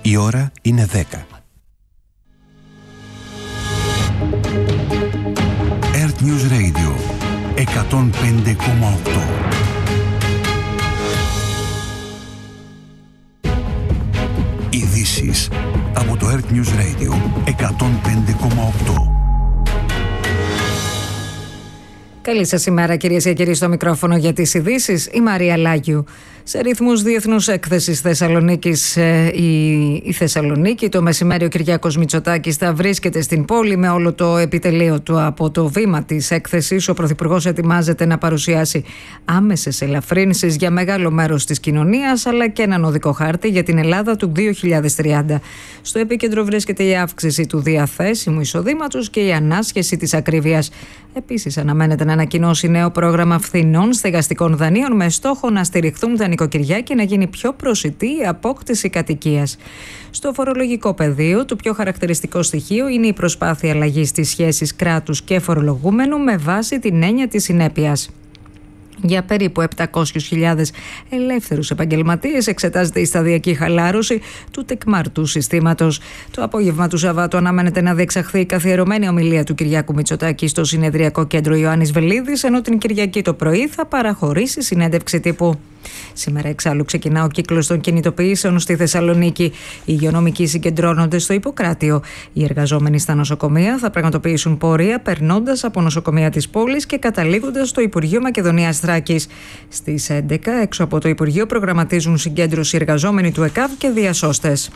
Η ώρα είναι 10. Earth News Radio 105,8. Ειδήσεις από το Earth News Radio 105,8. Καλή σας ημέρα, κυρίες και κύριοι, στο μικρόφωνο για τις ειδήσεις, η Μαρία Λάγιου. Σε ρυθμούς διεθνούς έκθεσης Θεσσαλονίκης, η Θεσσαλονίκη, το μεσημέρι ο Κυριάκος Μητσοτάκης θα βρίσκεται στην πόλη με όλο το επιτελείο του. Από το βήμα της έκθεσης, ο Πρωθυπουργός ετοιμάζεται να παρουσιάσει άμεσες ελαφρύνσεις για μεγάλο μέρος της κοινωνίας, αλλά και έναν οδικό χάρτη για την Ελλάδα του 2030. Στο επίκεντρο βρίσκεται η αύξηση του διαθέσιμου εισοδήματος και η ανάσχεση της ακρίβειας. Επίσης, αναμένεται να ανακοινώσει νέο πρόγραμμα φθηνών στεγαστικών δανείων με στόχο να στηριχθούν τα νοικοκυριά και να γίνει πιο προσιτή η απόκτηση κατοικίας. Στο φορολογικό πεδίο, το πιο χαρακτηριστικό στοιχείο είναι η προσπάθεια αλλαγής της σχέσης κράτους και φορολογούμενου με βάση την έννοια της συνέπειας. Για περίπου 700.000 ελεύθερους επαγγελματίες εξετάζεται η σταδιακή χαλάρωση του τεκμαρτού συστήματος. Το απόγευμα του Σαββάτου αναμένεται να διεξαχθεί η καθιερωμένη ομιλία του Κυριάκου Μητσοτάκη στο Συνεδριακό Κέντρο Ιωάννης Βελίδης, ενώ την Κυριακή το πρωί θα παραχωρήσει συνέντευξη τύπου. Σήμερα εξάλλου ξεκινά ο κύκλος των κινητοποιήσεων στη Θεσσαλονίκη. Οι υγειονομικοί συγκεντρώνονται στο Ιπποκράτιο. Οι εργαζόμενοι στα νοσοκομεία θα πραγματοποιήσουν πορεία περνώντας από νοσοκομεία της πόλης και καταλήγοντας στο Υπουργείο Μακεδονίας Θράκης. Στις 11, έξω από το Υπουργείο, προγραμματίζουν συγκέντρωση εργαζόμενοι του ΕΚΑΒ και διασώστες.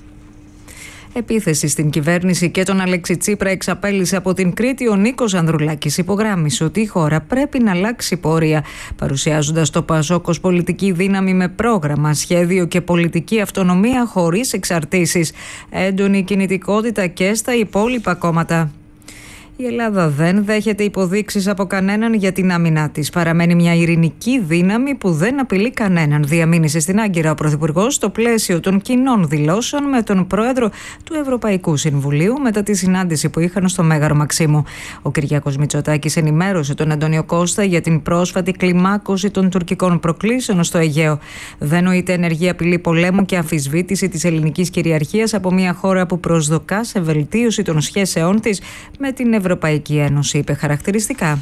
Επίθεση στην κυβέρνηση και τον Αλέξη Τσίπρα εξαπέλυσε από την Κρήτη. Ο Νίκος Ανδρουλάκης υπογράμμισε ότι η χώρα πρέπει να αλλάξει πορεία, παρουσιάζοντας το ΠΑΣΟΚ ως πολιτική δύναμη με πρόγραμμα, σχέδιο και πολιτική αυτονομία χωρίς εξαρτήσεις. Έντονη κινητικότητα και στα υπόλοιπα κόμματα. Η Ελλάδα δεν δέχεται υποδείξεις από κανέναν για την άμυνά της. Παραμένει μια ειρηνική δύναμη που δεν απειλεί κανέναν, διαμήνυσε στην Άγκυρα ο Πρωθυπουργός στο πλαίσιο των κοινών δηλώσεων με τον Πρόεδρο του Ευρωπαϊκού Συμβουλίου μετά τη συνάντηση που είχαν στο Μέγαρο Μαξίμου. Ο Κυριάκος Μητσοτάκης ενημέρωσε τον Αντώνιο Κώστα για την πρόσφατη κλιμάκωση των τουρκικών προκλήσεων στο Αιγαίο. Δεν νοείται ενεργή απειλή πολέμου και αμφισβήτηση της ελληνικής κυριαρχίας από μια χώρα που προσδοκά σε βελτίωση των σχέσεών της με την Ευρωπαϊκή Ένωση, είπε χαρακτηριστικά.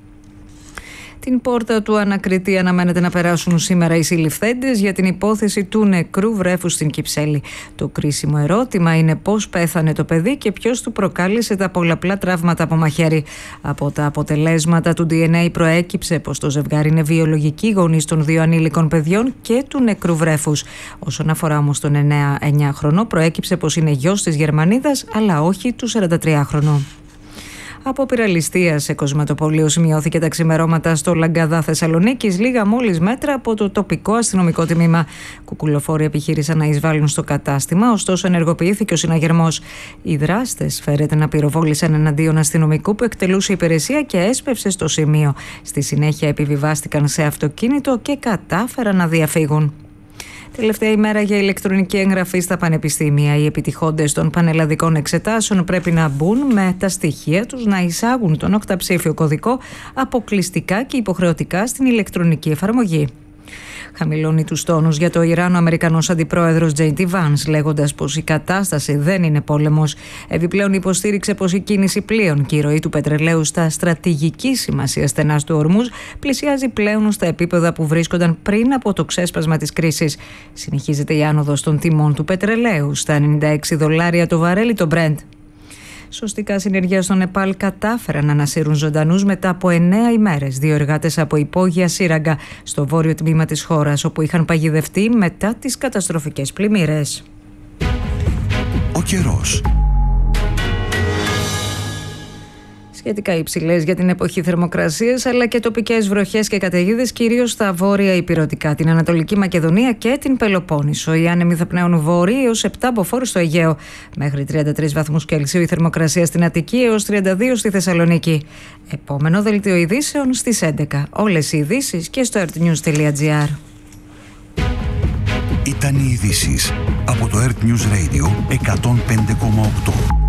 Την πόρτα του ανακριτή αναμένεται να περάσουν σήμερα οι συλληφθέντες για την υπόθεση του νεκρού βρέφους στην Κυψέλη. Το κρίσιμο ερώτημα είναι πώς πέθανε το παιδί και ποιος του προκάλεσε τα πολλαπλά τραύματα από μαχαίρι. Από τα αποτελέσματα του DNA προέκυψε πως το ζευγάρι είναι βιολογικοί γονείς των δύο ανήλικων παιδιών και του νεκρού βρέφους. Όσον αφορά όμως τον 9χρονο, προέκυψε πως είναι γιος της Γερμανίδας, αλλά όχι του 43χρονου. Από πυραλιστία σε κοσματοπολείο σημειώθηκε τα ξημερώματα στο Λαγκαδά Θεσσαλονίκης, λίγα μόλις μέτρα από το τοπικό αστυνομικό τμήμα. Κουκουλοφόροι επιχείρησαν να εισβάλλουν στο κατάστημα, ωστόσο ενεργοποιήθηκε ο συναγερμός. Οι δράστες φέρεται να πυροβόλησαν εναντίον αστυνομικού που εκτελούσε υπηρεσία και έσπευσε στο σημείο. Στη συνέχεια επιβιβάστηκαν σε αυτοκίνητο και κατάφεραν να διαφύγουν. Τελευταία ημέρα για ηλεκτρονική εγγραφή στα πανεπιστήμια. Οι επιτυχόντες των πανελλαδικών εξετάσεων πρέπει να μπουν με τα στοιχεία τους, να εισάγουν τον οκταψήφιο κωδικό αποκλειστικά και υποχρεωτικά στην ηλεκτρονική εφαρμογή. Χαμηλώνει τους τόνους για το Ιράν ο Αμερικανός αντιπρόεδρος J.D. Vance, λέγοντας πως η κατάσταση δεν είναι πόλεμος. Επιπλέον υποστήριξε πως η κίνηση πλοίων και η ροή του πετρελαίου στα στρατηγική σημασία στενάς του Ορμούζ πλησιάζει πλέον στα επίπεδα που βρίσκονταν πριν από το ξέσπασμα της κρίσης. Συνεχίζεται η άνοδος των τιμών του πετρελαίου στα $96 το βαρέλι το Brent. Σωστικά συνεργεία στο Νεπάλ κατάφεραν να ανασύρουν ζωντανούς μετά από 9 ημέρες. 2 εργάτες από υπόγεια σύραγγα στο βόρειο τμήμα της χώρας, όπου είχαν παγιδευτεί μετά τις καταστροφικές πλημμύρες. Ο καιρός. Σχετικά υψηλές για την εποχή θερμοκρασίες, αλλά και τοπικές βροχές και καταιγίδες, κυρίως στα βόρεια ηπειρωτικά, την Ανατολική Μακεδονία και την Πελοπόννησο. Οι άνεμοι θα πνέουν βόρειοι έως 7 μποφόρ στο Αιγαίο. Μέχρι 33 βαθμούς Κελσίου η θερμοκρασία στην Αττική, έως 32 στη Θεσσαλονίκη. Επόμενο δελτίο ειδήσεων στις 11. Όλες οι ειδήσεις και στο earthnews.gr. Ήταν οι ειδήσεις από το Earth News Radio 105,8.